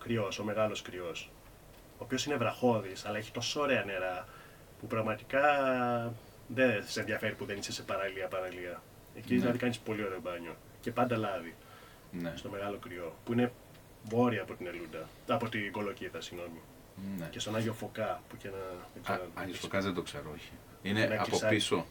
κρυός, ο μεγάλος κρυός, ο οποίος είναι βραχώδης, αλλά έχει τόσο ωραία νερά που πραγματικά δεν σε ενδιαφέρει που δεν είσαι σε παραλία. Εκεί δηλαδή κάνεις πολύ ωραίο μπάνιο και πάντα λάδι. Ναι. Στο μεγάλο κρυό, που είναι βόρεια από την Ελούντα, από την Κολοκύθα, συγγνώμη. Ναι. Και στον Άγιο Φωκά, που και ένα. Άγιος Φωκάς δεν το ξέρω, όχι. Είναι ένα από κυψάκι. πίσω.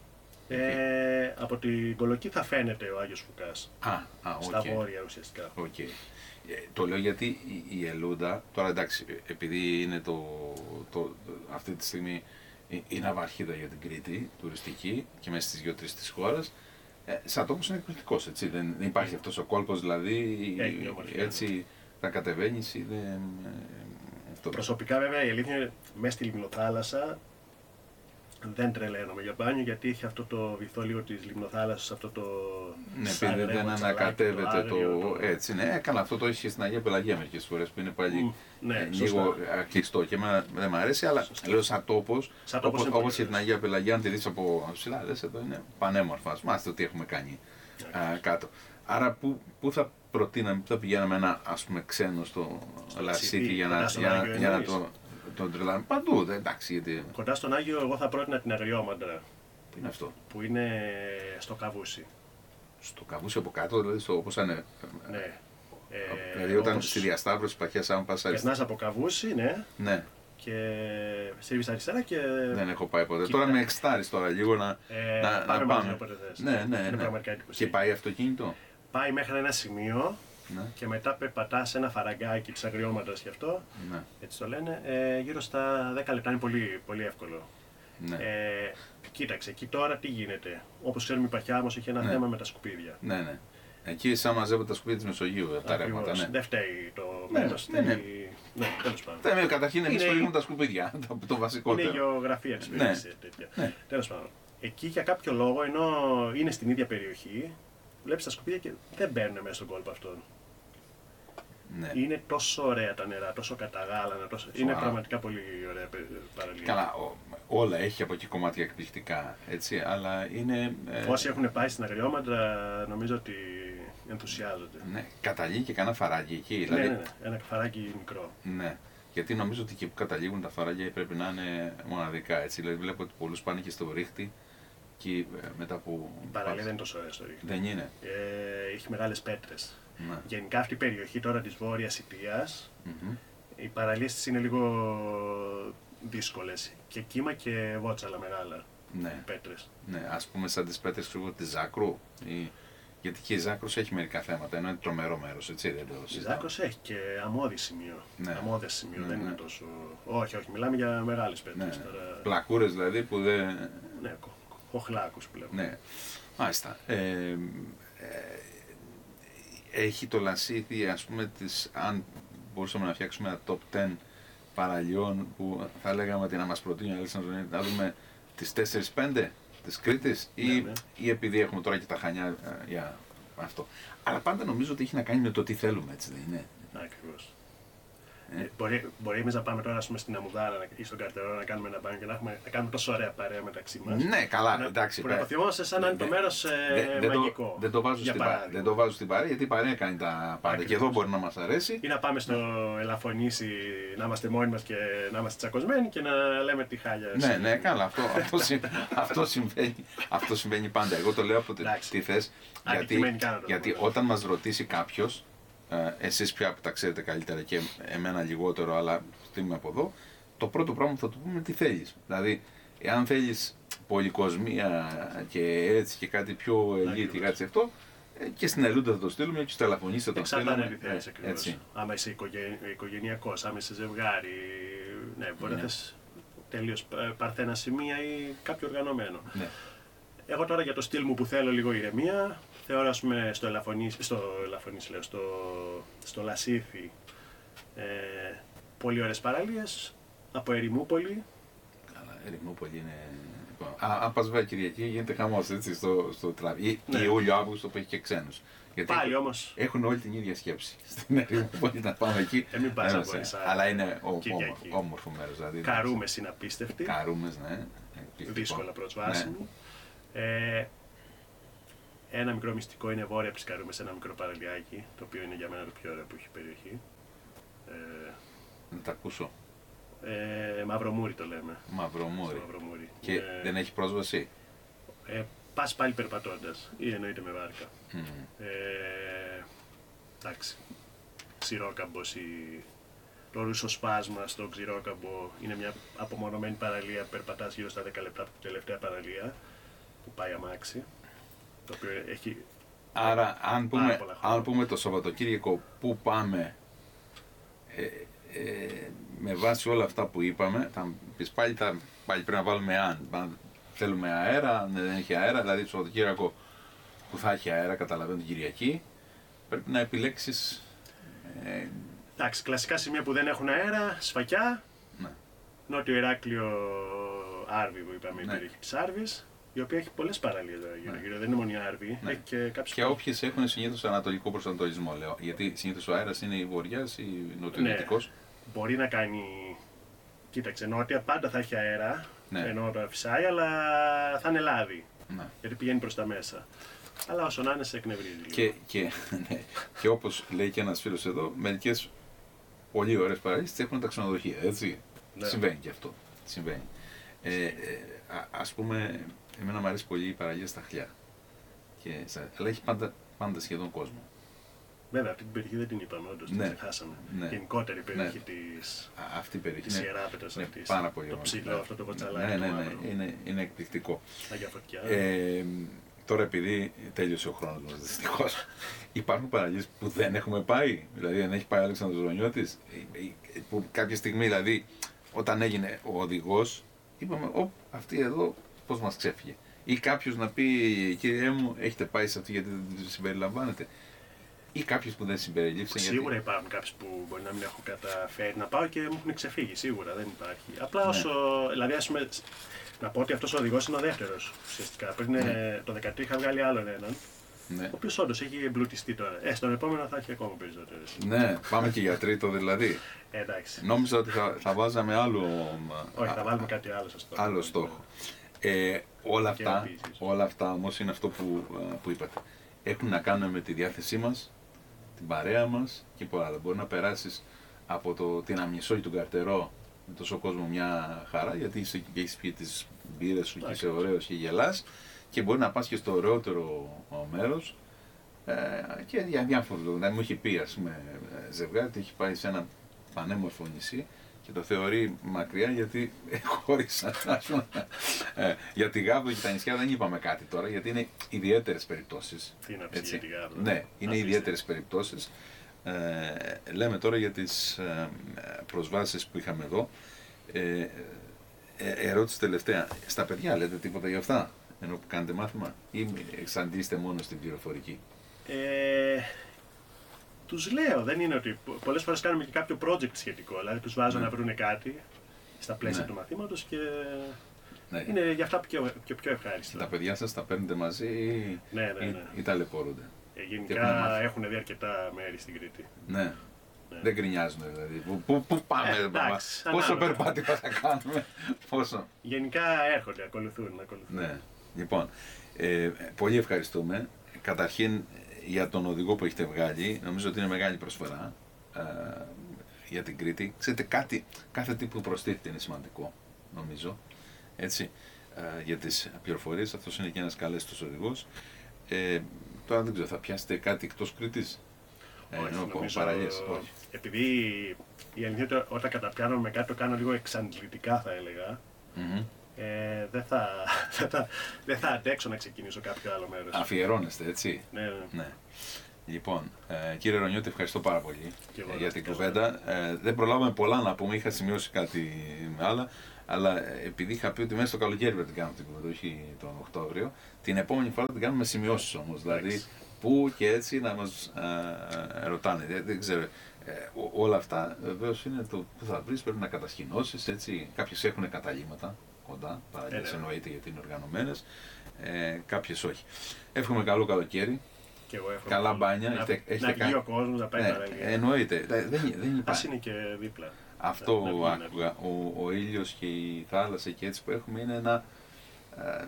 Από την Κολοκύθα φαίνεται ο Άγιος Φωκάς. Στα βόρεια ουσιαστικά. Okay. Το λέω γιατί η Ελούντα, τώρα εντάξει, επειδή είναι αυτή τη στιγμή είναι αβαρχίδα για την Κρήτη, τουριστική και μέσα στις 2-3 της χώρας, σαν τόπος είναι εκπληκτικός, έτσι, δεν υπάρχει αυτός ο κόλπος, δηλαδή, έτσι, θα κατεβαίνεις, είναι αυτό. Προσωπικά βέβαια η αλήθεια είναι μέσα στη λιμνοθάλασσα δεν τρελαίνομαι για μπάνιο, γιατί έχει αυτό το βυθό λίγο της λιμνοθάλασσας, αυτό το. Ναι, επειδή δεν ανακατεύεται έτσι, ναι, καλά, αυτό το έχει και στην Αγία Πελαγία μερικές φορές που είναι πάλι λίγο κλειστό και εμένα δεν μου αρέσει, αλλά λέω σαν τόπος, όπως και την Αγία Πελαγία, αν τη δεις από ψηλά, λες εδώ είναι πανέμορφα, ας μάθετε τι έχουμε κάνει κάτω. Άρα πού θα προτείναμε, πού θα πηγαίναμε ένα ας πούμε ξένο στο Λασίτη για να τον τρελάμε παντού, εντάξει, γιατί. Κοντά στον Άγιο, εγώ θα πρότεινα την Αγριόμαντρα. Πού είναι αυτό? Που είναι στο Καβούσι. Στο Καβούσι από κάτω, δηλαδή όπως είναι. Ναι. Δηλαδή όταν στη διασταύρωση παχιάς, αν πας αριστερά. Περνάς από Καβούσι, ναι. Και στρίβεις αριστερά και. Δεν έχω πάει ποτέ. Τώρα με εξτάρεις τώρα λίγο να πάμε. Ναι. Και πάει αυτοκίνητο. Πάει μέχρι ένα σημείο. Ναι. Και μετά περπατάς ένα φαραγκάκι της Αγριόμαντρας γι' αυτό, ναι. Έτσι το λένε, γύρω στα 10 λεπτά, είναι πολύ, πολύ εύκολο. Ναι. Κοίταξε, εκεί τώρα τι γίνεται. Όπως ξέρουμε η Παχιάμος έχει ένα θέμα με τα σκουπίδια. Ναι. Εκεί σαν μαζεύουν τα σκουπίδια της Μεσογείου, τα ρεύματα. Ναι. Δεν φταίει το μέρος. Ναι, τέλος πάντων. Καταρχήν εμείς φτιάχνουμε τα σκουπίδια, το βασικότερο. Είναι η γεωγραφία της περιοχής. Ναι. Τέλος πάντων. Εκεί για κάποιο λόγο, ενώ είναι στην ίδια περιοχή, βλέπεις τα σκουπίδια και δεν μπαίνουν μέσα στον κόλπο αυτόν. Ναι. Είναι τόσο ωραία τα νερά, τόσο καταγάλανα, είναι πραγματικά πολύ ωραία παραλία. Καλά, όλα έχει από εκεί κομμάτια εκπληκτικά, έτσι, αλλά είναι. Όσοι έχουν πάει στην Αγριόμαντρα, νομίζω ότι ενθουσιάζονται. Ναι, καταλήγει και κανένα φαράγγι εκεί. Δηλαδή. Ναι, ένα φαράγγι μικρό. Ναι, γιατί νομίζω ότι εκεί που καταλήγουν τα φαράγγια πρέπει να είναι μοναδικά, έτσι. Δηλαδή, βλέπω ότι πολλούς πάνε και στο ρίχτη. Και μετά που. Η παραλία δεν είναι τόσο ωραία στο ρίχτη. Δεν είναι. Έχει μεγάλες πέτρες. Ναι. Γενικά αυτή η περιοχή τώρα της Βόρειας Ιτίας, οι παραλίες της είναι λίγο δύσκολες. Και κύμα και βότσαλα μεγάλα. Ναι. Πέτρες. Ναι, ας πούμε σαν τις πέτρες της Ζάκρου. Γιατί και η Ζάκρος έχει μερικά θέματα, ενώ είναι τρομερό μέρος, έτσι δεν το συζητάμε. Η Ζάκρος έχει και αμμώδη σημείο. Ναι. Αμμώδες σημείο, δεν είναι τόσο. Όχι, μιλάμε για μεγάλες πέτρες. Ναι. Τώρα. Πλακούρες δηλαδή που δεν. Ναι, οχλάκους πλέον. Ναι, μάλιστα. Έχει το Λασίθι, ας πούμε, αν μπορούσαμε να φτιάξουμε ένα top 10 παραλιών που θα λέγαμε ότι να μας προτείνει να δούμε τις 4-5 της Κρήτης ή επειδή έχουμε τώρα και τα Χανιά για αυτό. Αλλά πάντα νομίζω ότι έχει να κάνει με το τι θέλουμε, έτσι δεν είναι? Ακριβώς. Μπορεί εμείς να πάμε τώρα στην Αμμουδάρα ή στον Καρτερό να κάνουμε ένα μπάνιο και να κάνουμε τόσο ωραία παρέα μεταξύ μας. Ναι, καλά, εντάξει. Που να αποθυμόμαστε σαν να είναι το μέρος μαγικό. Δεν το βάζω στην παρέα, γιατί η παρέα κάνει τα πάντα. Και εδώ μπορεί να μας αρέσει. Ή να πάμε στο Ελαφωνήσι, να είμαστε μόνοι μας και να είμαστε τσακωσμένοι και να λέμε τη χάλια. Ναι, καλά, αυτό συμβαίνει πάντα. Εγώ το λέω από τι θες, γιατί όταν μας ρωτήσει κάποιος. Εσείς πια που τα ξέρετε καλύτερα και εμένα λιγότερο, αλλά στείλουμε από εδώ, το πρώτο πράγμα που θα του πούμε τι θέλεις. Δηλαδή, εάν θέλεις πολυκοσμία και έτσι και κάτι πιο ελίτη, κάτι αυτό, και στην Ελούντα θα το στείλουμε και στο Ελαφωνήσι θα το στείλουμε. Εξαρτάται τι θέλεις ακριβώς. Άμα είσαι οικογενειακός, άμα είσαι ζευγάρι, ναι, μπορεί να θες τελείως παρθένα σημεία ή κάποιο οργανωμένο. Ναι. Εγώ τώρα για το στυλ μου που θέλω λίγο ηρεμία, θεωρώ ας πούμε στο Λασίθι πολύ ωραίες παραλίες, από Ερημούπολη. Καλά, Ερημούπολη είναι. Αν πας βέβαια Κυριακή γίνεται χαμός, έτσι, στο τραβή. Ή Ιούλιο-Αύγουστο που έχει και ξένους. Γιατί πάλι όμως. Έχουν όλη την ίδια σκέψη. Στην Ερημούπολη να πάμε εκεί. Μην πας από εσά. Αλλά είναι όμορφο μέρος. Δηλαδή, Καρούμες είναι απίστευτοι. Καρούμες, ναι. Δύσκολα προσβάσιμοι. Ένα μικρό μυστικό είναι βόρεια από τις Καρούμες, ένα μικρό παραλιάκι, το οποίο είναι για μένα το πιο ωραίο που έχει η περιοχή. τα ακούσω. Μαυρομούρι το λέμε. Μαυρομούρι. Και δεν έχει πρόσβαση. Πας πάλι περπατώντας ή εννοείται με βάρκα. Εντάξει. Ξηρόκαμπος ή το ρουσοσπάσμα στο Ξηρόκαμπο είναι μια απομονωμένη παραλία που περπατάς γύρω στα 10 λεπτά από την τελευταία παραλία που πάει αμάξι. Το οποίο έχει. Άρα, αν πούμε το Σαββατοκύριακο που πάμε, με βάση όλα αυτά που είπαμε, θα πεις πάλι πρέπει να βάλουμε αν θέλουμε αέρα, αν δεν έχει αέρα, δηλαδή το Σαββατοκύριακο που θα έχει αέρα, καταλαβαίνω την Κυριακή, πρέπει να επιλέξεις. Εντάξει, κλασικά σημεία που δεν έχουν αέρα, Σφακιά, ναι. Νότιο Ηράκλειο, Άρβη που είπαμε, η περιοχή της Άρβης, η οποία έχει πολλές παραλίες γύρω-γύρω, δεν είναι μόνο η Άρβη. Ναι. Έχει και όποιες έχουν συνήθως ανατολικό προσανατολισμό, λέω. Γιατί συνήθως ο αέρας είναι η βορειάς ή νοτιοδυτικός. Ναι. Μπορεί να κάνει. Κοίταξε, νότια πάντα θα έχει αέρα, ενώ το φυσάει, αλλά θα είναι λάδι. Ναι. Γιατί πηγαίνει προς τα μέσα. Αλλά όσο να είναι, σε εκνευρίζει. Και όπως λέει και ένας φίλος εδώ, μερικές πολύ ωραίες παραλίες έχουν τα ξενοδοχεία. Έτσι. Ναι. Συμβαίνει και αυτό. Συμβαίνει. Ας πούμε, εμένα μου αρέσει πολύ η παραλία στα Χλιά. Αλλά έχει πάντα σχεδόν κόσμο. Βέβαια, αυτή την περιοχή δεν την είπαμε, όντως την χάσαμε. Ναι. Γενικότερη περιοχή της Ιεράπετρας αυτής. Πάρα πολύ το ψηλό, αυτό το κοτσαλάκι. Ναι, είναι εκπληκτικό. Αγία Φωτιά. Τώρα, επειδή τέλειωσε ο χρόνος μας, δυστυχώς, υπάρχουν παραλίες που δεν έχουμε πάει. Δηλαδή, δεν έχει πάει ο Αλέξανδρος Ζωνιώτης. Που κάποια στιγμή, δηλαδή, όταν έγινε ο οδηγός, είπαμε, αυτή εδώ πώς μας ξέφυγε. Ή κάποιος να πει, κύριε μου, έχετε πάει σε αυτή γιατί δεν τη συμπεριλαμβάνετε. Ή κάποιους που δεν συμπεριλήφθησαν. Σίγουρα υπάρχουν κάποιοι που μπορεί να μην έχουν καταφέρει να πάω και μου έχουν ξεφύγει. Σίγουρα δεν υπάρχει. Απλά όσο. Δηλαδή, ας πούμε, να πω ότι αυτός ο οδηγός είναι ο δεύτερος ουσιαστικά. Πριν το 2013 είχα βγάλει άλλον έναν. Ναι. Ο οποίος όντως έχει εμπλουτιστεί τώρα. Στον επόμενο θα έχει ακόμα περισσότερες. Ναι, πάμε και για τρίτο δηλαδή. Εντάξει. Νόμιζα ότι θα βάζαμε άλλο. Όχι, θα βάλουμε κάτι άλλο στο στόχο. Άλλο στόχο. Όλα αυτά όμως είναι αυτό που είπατε. Έχουν να κάνουν με τη διάθεσή μας, την παρέα μας και πολλά άλλα. Μπορεί να περάσεις από την Αμνησό του Καρτερό με τόσο κόσμο μια χαρά, γιατί έχεις πιει τις μπύρες σου και είσαι ωραίος και γελάς, και μπορεί να πας και στο ωραιότερο μέρος και για διάφορους λόγους. Δηλαδή μου είχε πει, ας πούμε, ζευγάρι ότι έχει πάει σε ένα πανέμορφο νησί και το θεωρεί μακριά γιατί χώρισαν. Για τη Γάβδο και τα νησιά δεν είπαμε κάτι τώρα, γιατί είναι ιδιαίτερες περιπτώσεις. Τι να πεις για τη Γάβδο. Ναι, είναι ιδιαίτερες περιπτώσεις. Λέμε τώρα για τις προσβάσεις που είχαμε εδώ. Ερώτηση τελευταία. Στα παιδιά λέτε τίποτα για αυτά, ενώ που κάνετε μάθημα, ή εξαντλείστε μόνο στην πληροφορική? Τους λέω, δεν είναι ότι. Πολλές φορές κάνουμε και κάποιο project σχετικό. Δηλαδή τους βάζω να βρουν κάτι στα πλαίσια του μαθήματος και είναι για αυτά και πιο ευχάριστα. Τα παιδιά σας τα παίρνετε μαζί ή ταλαιπωρούνται? Γενικά έχουν δει αρκετά μέρη στην Κρήτη. Ναι. Δεν γκρινιάζουν δηλαδή. Πού πάμε, πόσο περπάτημα θα κάνουμε, πόσο. Γενικά έρχονται, ακολουθούν. Ναι. Λοιπόν, πολύ ευχαριστούμε. Καταρχήν, για τον οδηγό που έχετε βγάλει, νομίζω ότι είναι μεγάλη προσφορά για την Κρήτη. Ξέρετε, κάθε τι που προστίθεται είναι σημαντικό, νομίζω, έτσι, για τις πληροφορίες. Αυτός είναι και ένας καλέστος οδηγός. Τώρα δεν ξέρω, θα πιάσετε κάτι εκτός Κρήτης? Νομίζω, όχι. Επειδή η αλήθεια είναι ότι όταν καταπιάνω με κάτι το κάνω λίγο εξαντλητικά, θα έλεγα. Δεν θα αντέξω να ξεκινήσω κάποιο άλλο μέρος. Αφιερώνεστε, έτσι. Ναι. Λοιπόν, κύριε Ρωνιώτη, ευχαριστώ πάρα πολύ για την κουβέντα. Δεν προλάβαμε πολλά να πούμε, είχα σημειώσει κάτι με άλλα, αλλά επειδή είχα πει ότι μέσα στο καλοκαίρι πρέπει να την κάνουμε την κουβέντα, όχι τον Οκτώβριο, την επόμενη φορά την κάνουμε με σημειώσεις όμως. Δηλαδή, πού και έτσι να μας ρωτάνε. Δεν ξέρω. Όλα αυτά βεβαίως είναι το που θα βρεις, πρέπει να κατασκηνώσεις, έτσι. Κάποιες έχουν καταλύματα κοντά, παραλίες εννοείται γιατί είναι οργανωμένες, κάποιες όχι. Εύχομαι καλό καλοκαίρι. Και εγώ εύχομαι καλά μπάνια. Να βγει ο κόσμος, να πάει παραλία. Εννοείται. Δεν υπάρχει. Ας είναι και δίπλα. Αυτό άκουγα. Ο ήλιος και η θάλασσα και έτσι που έχουμε είναι ένα